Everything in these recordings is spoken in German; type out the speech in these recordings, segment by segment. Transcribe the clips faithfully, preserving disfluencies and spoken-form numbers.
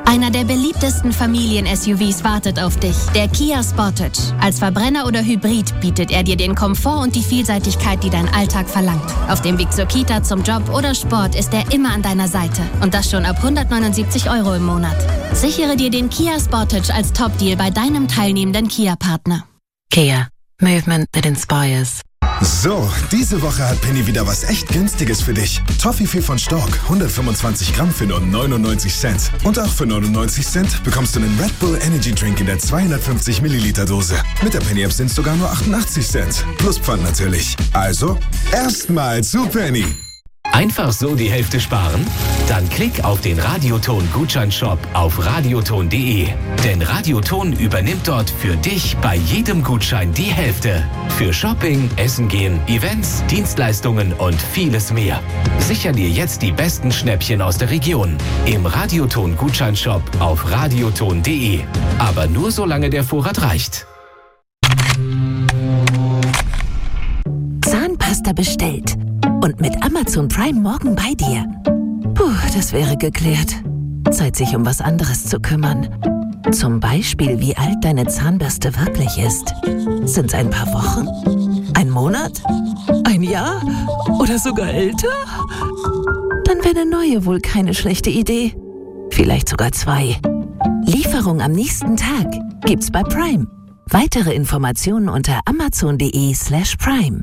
Einer der beliebtesten Familien-S U Vs wartet auf dich, der Kia Sportage. Als Verbrenner oder Hybrid bietet er dir den Komfort und die Vielseitigkeit, die dein Alltag verlangt. Auf dem Weg zur Kita, zum Job oder Sport ist er immer an deiner Seite. Und das schon ab hundertneunundsiebzig Euro im Monat. Sichere dir den Kia Sportage als Top-Deal bei deinem teilnehmenden Kia-Partner. Kia. Movement that inspires. So, diese Woche hat Penny wieder was echt Günstiges für dich. Toffifee von Stork, hundertfünfundzwanzig Gramm für nur neunundneunzig Cent. Und auch für neunundneunzig Cent bekommst du einen Red Bull Energy Drink in der zweihundertfünfzig Milliliter Dose. Mit der Penny App sind es sogar nur achtundachtzig Cent. Plus Pfand natürlich. Also, erstmal zu Penny. Einfach so die Hälfte sparen? Dann klick auf den Radioton-Gutscheinshop auf radioton punkt de. Denn Radioton übernimmt dort für dich bei jedem Gutschein die Hälfte. Für Shopping, Essen gehen, Events, Dienstleistungen und vieles mehr. Sicher dir jetzt die besten Schnäppchen aus der Region im Radioton-Gutscheinshop auf radioton punkt de. Aber nur solange der Vorrat reicht. Zahnpasta bestellt. Und mit Amazon Prime morgen bei dir. Puh, das wäre geklärt. Zeit, sich um was anderes zu kümmern. Zum Beispiel, wie alt deine Zahnbürste wirklich ist. Sind's ein paar Wochen? Ein Monat? Ein Jahr? Oder sogar älter? Dann wäre eine neue wohl keine schlechte Idee. Vielleicht sogar zwei. Lieferung am nächsten Tag gibt's bei Prime. Weitere Informationen unter amazon punkt de slash prime.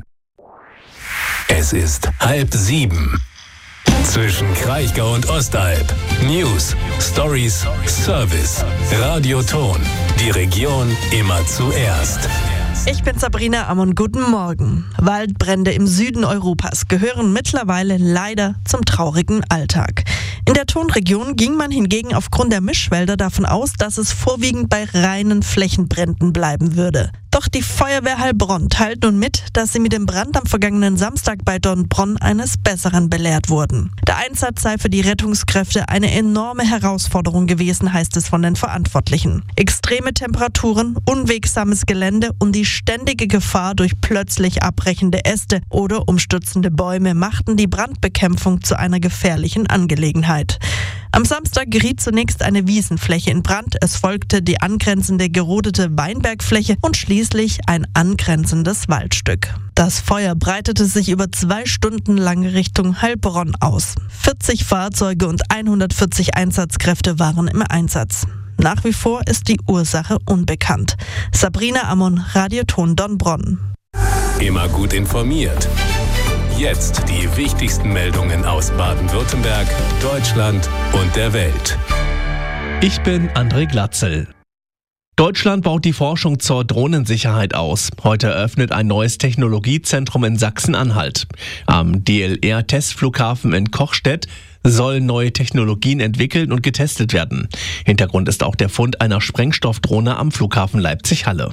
Es ist halb sieben. Zwischen Kraichgau und Ostalb. News, Stories, Service. Radioton. Die Region immer zuerst. Ich bin Sabrina Ammon, guten Morgen. Waldbrände im Süden Europas gehören mittlerweile leider zum traurigen Alltag. In der Tonregion ging man hingegen aufgrund der Mischwälder davon aus, dass es vorwiegend bei reinen Flächenbränden bleiben würde. Doch die Feuerwehr Heilbronn teilt nun mit, dass sie mit dem Brand am vergangenen Samstag bei Dornbronn eines Besseren belehrt wurden. Der Einsatz sei für die Rettungskräfte eine enorme Herausforderung gewesen, heißt es von den Verantwortlichen. Extreme Temperaturen, unwegsames Gelände und die ständige Gefahr durch plötzlich abbrechende Äste oder umstürzende Bäume machten die Brandbekämpfung zu einer gefährlichen Angelegenheit. Am Samstag geriet zunächst eine Wiesenfläche in Brand, es folgte die angrenzende gerodete Weinbergfläche und schließlich ein angrenzendes Waldstück. Das Feuer breitete sich über zwei Stunden lang Richtung Heilbronn aus. vierzig Fahrzeuge und hundertvierzig Einsatzkräfte waren im Einsatz. Nach wie vor ist die Ursache unbekannt. Sabrina Ammon, Radioton Dornbronn. Immer gut informiert. Jetzt die wichtigsten Meldungen aus Baden-Württemberg, Deutschland und der Welt. Ich bin André Glatzel. Deutschland baut die Forschung zur Drohnensicherheit aus. Heute eröffnet ein neues Technologiezentrum in Sachsen-Anhalt. Am D L R-Testflughafen in Kochstedt sollen neue Technologien entwickelt und getestet werden. Hintergrund ist auch der Fund einer Sprengstoffdrohne am Flughafen Leipzig-Halle.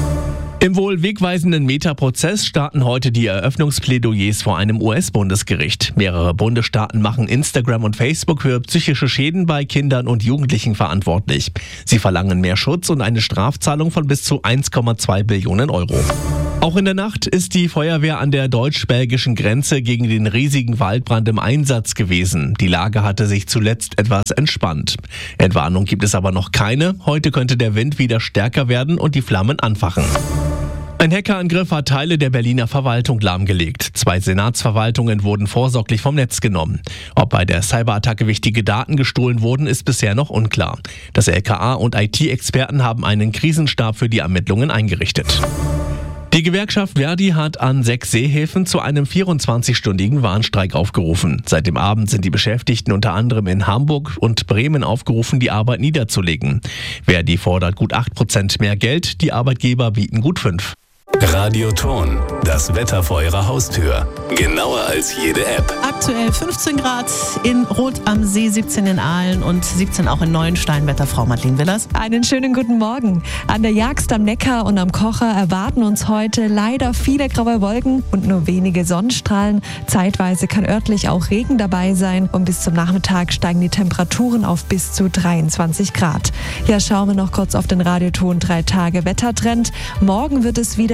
Im wohl wegweisenden Meta-Prozess starten heute die Eröffnungsplädoyers vor einem U S-Bundesgericht. Mehrere Bundesstaaten machen Instagram und Facebook für psychische Schäden bei Kindern und Jugendlichen verantwortlich. Sie verlangen mehr Schutz und eine Strafzahlung von bis zu eins Komma zwei Billionen Euro. Auch in der Nacht ist die Feuerwehr an der deutsch-belgischen Grenze gegen den riesigen Waldbrand im Einsatz gewesen. Die Lage hatte sich zuletzt etwas entspannt. Entwarnung gibt es aber noch keine. Heute könnte der Wind wieder stärker werden und die Flammen anfachen. Ein Hackerangriff hat Teile der Berliner Verwaltung lahmgelegt. Zwei Senatsverwaltungen wurden vorsorglich vom Netz genommen. Ob bei der Cyberattacke wichtige Daten gestohlen wurden, ist bisher noch unklar. Das L K A und I T-Experten haben einen Krisenstab für die Ermittlungen eingerichtet. Die Gewerkschaft Verdi hat an sechs Seehäfen zu einem vierundzwanzigstündigen Warnstreik aufgerufen. Seit dem Abend sind die Beschäftigten unter anderem in Hamburg und Bremen aufgerufen, die Arbeit niederzulegen. Verdi fordert gut acht Prozent mehr Geld, die Arbeitgeber bieten gut fünf. Radioton, das Wetter vor Ihrer Haustür. Genauer als jede App. Aktuell fünfzehn Grad in Rot am See, siebzehn in Aalen und siebzehn auch in Neuenstein. Wetterfrau Madeleine Willers. Einen schönen guten Morgen. An der Jagst am Neckar und am Kocher erwarten uns heute leider viele graue Wolken und nur wenige Sonnenstrahlen. Zeitweise kann örtlich auch Regen dabei sein und bis zum Nachmittag steigen die Temperaturen auf bis zu dreiundzwanzig Grad. Ja, schauen wir noch kurz auf den Radioton drei Tage Wettertrend. Morgen wird es wieder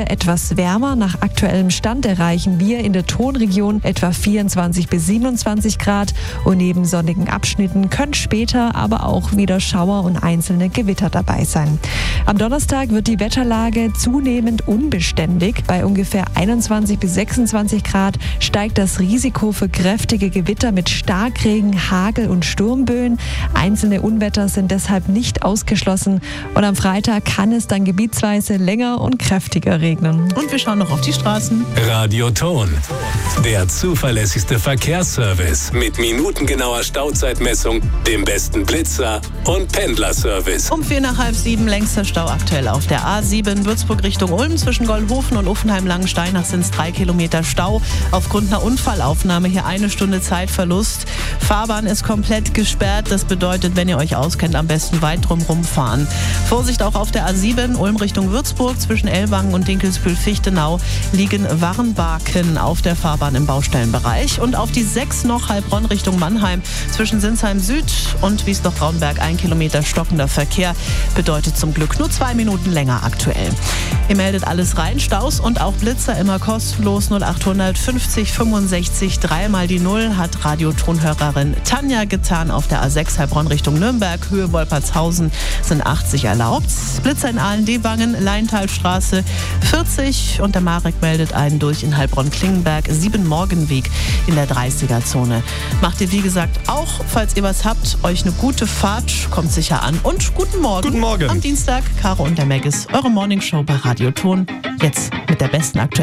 Heute etwas wärmer. Nach aktuellem Stand erreichen wir in der Tonregion etwa vierundzwanzig bis siebenundzwanzig Grad und neben sonnigen Abschnitten können später aber auch wieder Schauer und einzelne Gewitter dabei sein. Am Donnerstag wird die Wetterlage zunehmend unbeständig. Bei ungefähr einundzwanzig bis sechsundzwanzig Grad steigt das Risiko für kräftige Gewitter mit Starkregen, Hagel und Sturmböen. Einzelne Unwetter sind deshalb nicht ausgeschlossen und am Freitag kann es dann gebietsweise länger und kräftiger regnen. Und wir schauen noch auf die Straßen. Radio Ton, der zuverlässigste Verkehrsservice mit minutengenauer Stauzeitmessung, dem besten Blitzer und Pendlerservice. Um vier nach halb sieben längster Stau aktuell auf der A sieben Würzburg Richtung Ulm. Zwischen Goldhofen und Uffenheim-Langensteinach sind es drei Kilometer Stau. Aufgrund einer Unfallaufnahme hier eine Stunde Zeitverlust. Fahrbahn ist komplett gesperrt. Das bedeutet, wenn ihr euch auskennt, am besten weit drum rumfahren. Vorsicht auch auf der A sieben Ulm Richtung Würzburg. Zwischen Ellwangen und Dinkelsbühl-Fichtenau liegen Warnbarken auf der Fahrbahn im Baustellenbereich. Und auf die sechs noch Heilbronn Richtung Mannheim. Zwischen Sinsheim Süd und Wiesloch-Braunberg ein Kilometer stockender Verkehr. Bedeutet zum Glück nur zwei Minuten länger aktuell. Ihr meldet alles rein. Staus und auch Blitzer immer kostenlos. null achthundert fünfzig fünfundsechzig dreimal die Null hat Radiotonhörerin Tanja getan. Auf der A sechs Heilbronn Richtung Nürnberg, Höhe Wolpertshausen sind achtzig erlaubt. Blitzer in Ahlen-Dewangen, Leintalstraße vierzig und der Marek meldet einen durch in Heilbronn-Klingenberg, sieben Morgenweg in der dreißiger-Zone. Macht ihr wie gesagt auch, falls ihr was habt, euch eine gute Fahrt, kommt sicher an und guten Morgen. Guten Morgen. Am Dienstag, Caro und der Maggis, eure Morningshow bei Radio Ton, jetzt mit der besten aktuellen